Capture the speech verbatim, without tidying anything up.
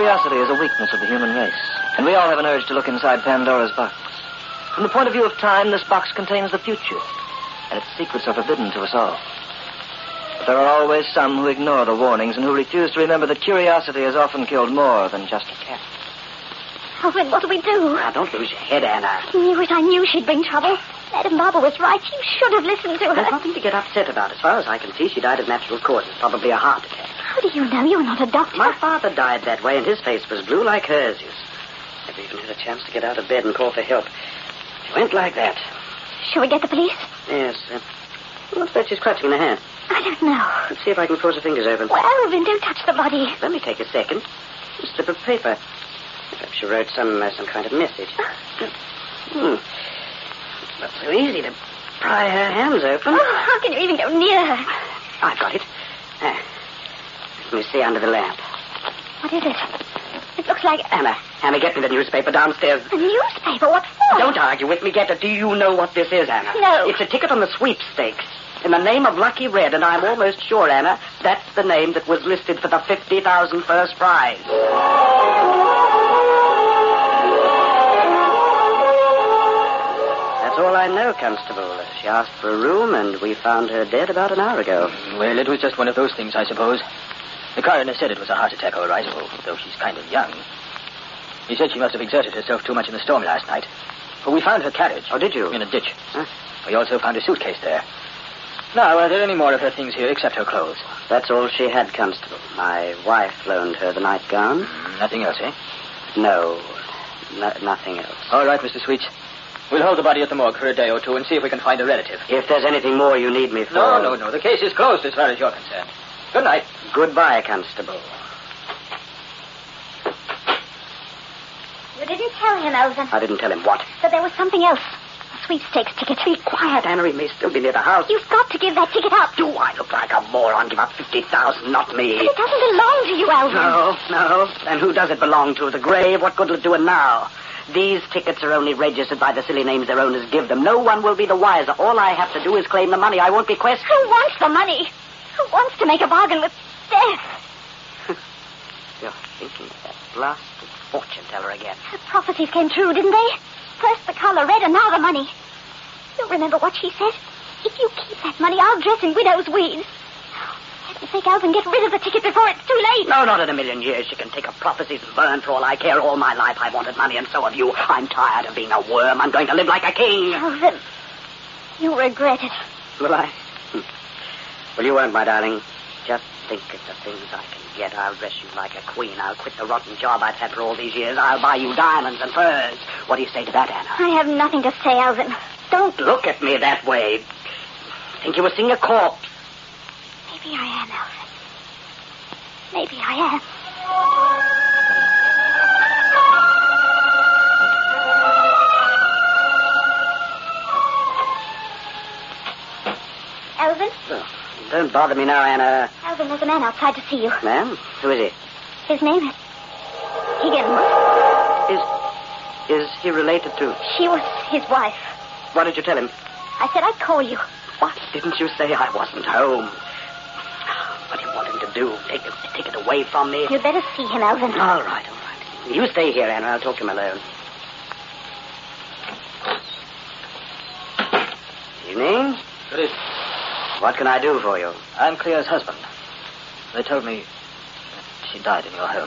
Curiosity is a weakness of the human race, and we all have an urge to look inside Pandora's box. From the point of view of time, this box contains the future, and its secrets are forbidden to us all. But there are always some who ignore the warnings and who refuse to remember that curiosity has often killed more than just a cat. Alvin, what'll we do? Now, don't lose your head, Anna. I knew it. I knew she'd bring trouble. Madam Barber was right. You should have listened to her. There's nothing to get upset about. As far as I can see, she died of natural causes, probably a heart attack. How do you know? You're not a doctor. My father died that way, and his face was blue like hers. You never even had a chance to get out of bed and call for help. She went like that. Shall we get the police? Yes. Uh, what's that she's clutching in her hand? I don't know. Let's see if I can force her fingers open. Well, Alvin, don't touch the body. Let me take a second. A slip of paper. Perhaps she wrote some uh, some kind of message. Hmm. It's not so easy to pry her hands open. Oh, how can you even go near her? I've got it. Ah. Let me see under the lamp. What is it? It looks like... Anna, Anna, get me the newspaper downstairs. A newspaper? What for? Don't argue with me. Get it. Do you know what this is, Anna? No. It's a ticket on the sweepstakes. In the name of Lucky Red, and I'm almost sure, Anna, that's the name that was listed for the fifty thousand first prize. That's all I know, Constable. She asked for a room, and we found her dead about an hour ago. Well, it was just one of those things, I suppose. The coroner said it was a heart attack, all right, though she's kind of young. He said she must have exerted herself too much in the storm last night. But we found her carriage. Oh, did you? In a ditch. Huh? We also found a suitcase there. Now, are there any more of her things here except her clothes? That's all she had, Constable. My wife loaned her the nightgown. Mm, nothing else, eh? No, no, nothing else. All right, Mister Sweets. We'll hold the body at the morgue for a day or two and see if we can find a relative. If there's anything more you need me for... No, no, no. The case is closed as far as you're concerned. Good night. Goodbye, Constable. You didn't tell him, Alvin. I didn't tell him what? That there was something else. A sweepstakes ticket. Be quiet, Anna. He may still be near the house. You've got to give that ticket up. Do I look like a moron? Give up fifty thousand, not me. But it doesn't belong to you, Alvin. No, no. And who does it belong to? The grave? What good will it do it now? These tickets are only registered by the silly names their owners give them. No one will be the wiser. All I have to do is claim the money. I won't be questioned. Who wants the money? Who wants to make a bargain with death? You're thinking of that blasted fortune teller again. The prophecies came true, didn't they? First the collar red and now the money. You'll remember what she said? If you keep that money, I'll dress in widow's weeds. For heaven's sake, Alvin, get rid of the ticket before it's too late. No, not in a million years. She can take her prophecies and burn for all I care. All my life I wanted money, and so have you. I'm tired of being a worm. I'm going to live like a king. Alvin, you'll regret it. Will I? Hm. Well, you won't, my darling. Just think of the things I can get. I'll dress you like a queen. I'll quit the rotten job I've had for all these years. I'll buy you diamonds and furs. What do you say to that, Anna? I have nothing to say, Alvin. Don't look at me that way. Think you were seeing a corpse. Maybe I am, Alvin. Maybe I am. Alvin? Oh, don't bother me now, Anna. Alvin, there's a man outside to see you. Ma'am? Who is he? His name is Higgins. Is is he related to... She was his wife. What did you tell him? I said I'd call you. What? Didn't you say I wasn't home? What do you want him to do? Take, it, take it away from me? You'd better see him, Alvin. All right, all right. You stay here, Anna. I'll talk to him alone. Evening. Good evening. What can I do for you? I'm Cleo's husband. They told me that she died in your home.